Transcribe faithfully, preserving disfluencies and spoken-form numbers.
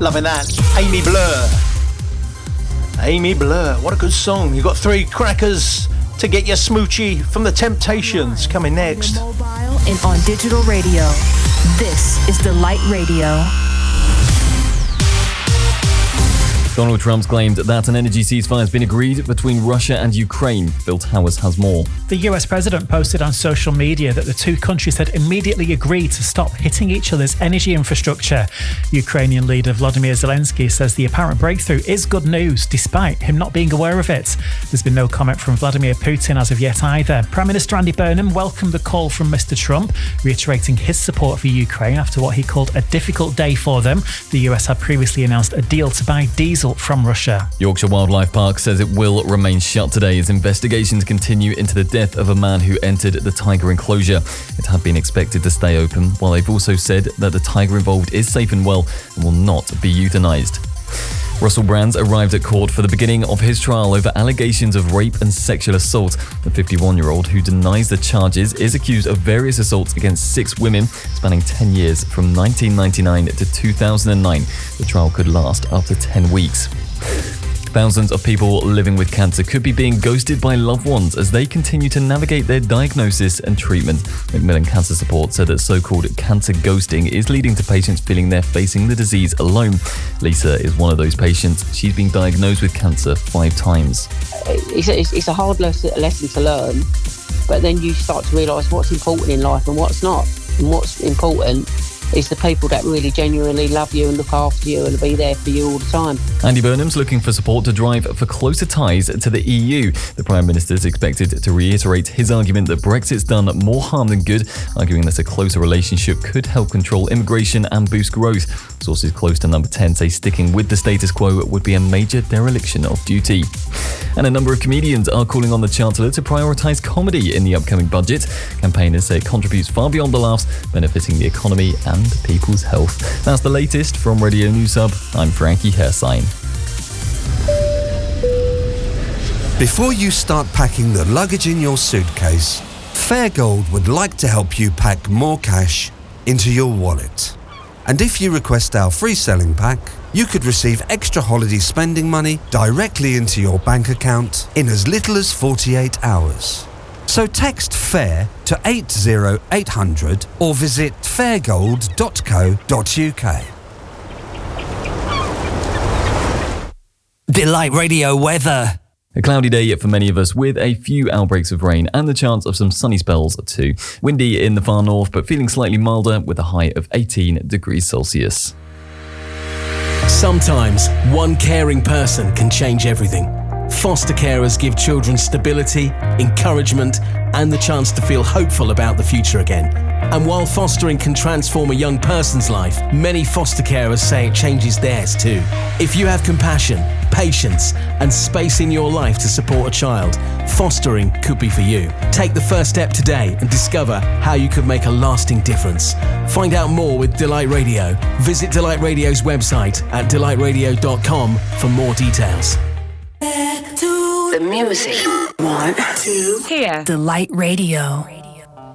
Loving that. Amy Blur. Amy Blur. What a good song. You've got three crackers to get your smoochie from the Temptations coming next. On mobile and on digital radio. This is Delight Radio. Donald Trump's claimed that an energy ceasefire has been agreed between Russia and Ukraine. Bill Towers has more. The U S president posted on social media that the two countries had immediately agreed to stop hitting each other's energy infrastructure. Ukrainian leader Volodymyr Zelensky says the apparent breakthrough is good news, despite him not being aware of it. There's been no comment from Vladimir Putin as of yet either. Prime Minister Andy Burnham welcomed the call from Mister Trump, reiterating his support for Ukraine after what he called a difficult day for them. The U S had previously announced a deal to buy diesel from Russia. Yorkshire Wildlife Park says it will remain shut today as investigations continue into the death of a man who entered the tiger enclosure. It had been expected to stay open, while they've also said that the tiger involved is safe and well and will not be euthanized. Russell Brands arrived at court for the beginning of his trial over allegations of rape and sexual assault. The fifty-one-year-old, who denies the charges, is accused of various assaults against six women spanning ten years from nineteen ninety-nine to two thousand nine. The trial could last up to ten weeks. Thousands of people living with cancer could be being ghosted by loved ones as they continue to navigate their diagnosis and treatment. Macmillan Cancer Support said that so-called cancer ghosting is leading to patients feeling they're facing the disease alone. Lisa is one of those patients. She's been diagnosed with cancer five times. It's a, it's a hard lesson to learn, but then you start to realise what's important in life and what's not. And what's important is the people that really genuinely love you and look after you and will be there for you all the time. Andy Burnham's looking for support to drive for closer ties to the E U. The Prime Minister is expected to reiterate his argument that Brexit's done more harm than good, arguing that a closer relationship could help control immigration and boost growth. Sources close to number ten say sticking with the status quo would be a major dereliction of duty. And a number of comedians are calling on the Chancellor to prioritise comedy in the upcoming budget. Campaigners say it contributes far beyond the laughs, benefiting the economy and people's health. That's the latest from Radio News Hub. I'm Frankie Hersign. Before you start packing the luggage in your suitcase, Fairgold would like to help you pack more cash into your wallet. And if you request our free selling pack, you could receive extra holiday spending money directly into your bank account in as little as forty-eight hours. So text FAIR to eight zero eight hundred or visit fairgold dot co dot uk. Delight Radio weather. A cloudy day for many of us with a few outbreaks of rain and the chance of some sunny spells too. Windy in the far north but feeling slightly milder with a high of eighteen degrees Celsius. Sometimes one caring person can change everything. Foster carers give children stability, encouragement, and the chance to feel hopeful about the future again. And while fostering can transform a young person's life, many foster carers say it changes theirs too. If you have compassion, patience, and space in your life to support a child, fostering could be for you. Take the first step today and discover how you could make a lasting difference. Find out more with Delight Radio. Visit Delight Radio's website at delight radio dot com for more details. Back to the music. One, two, here. Delight Radio.